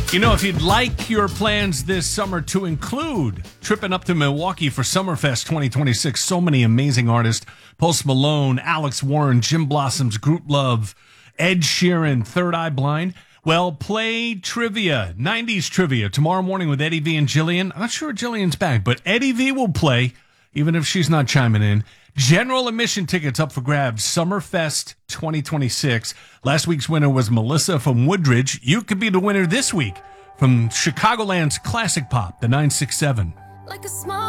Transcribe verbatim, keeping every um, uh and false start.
You know, if you'd like your plans this summer to include tripping up to Milwaukee for Summerfest twenty twenty-six, so many amazing artists, Post Malone, Alex Warren, Jim Blossoms, Group Love, Ed Sheeran, Third Eye Blind. Well, play trivia, nineties trivia, tomorrow morning with Eddie V and Jillian. I'm not sure Jillian's back, but Eddie V will play, even if she's not chiming in. General admission tickets up for grabs, Summerfest twenty twenty-six. Last week's winner was Melissa from Woodridge. You could be the winner this week from Chicagoland's Classic Pop, the nine six seven. Like a small